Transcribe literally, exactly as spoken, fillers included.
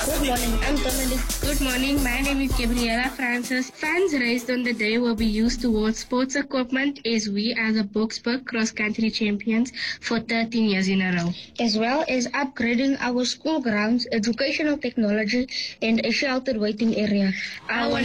Good morning, I'm Dominic. Good morning, my name is Gabriela Francis. Funds raised on the day will be used towards sports equipment as we are the Boksburg cross-country champions for thirteen years in a row. As well as upgrading our school grounds, educational technology, and a sheltered waiting area. Our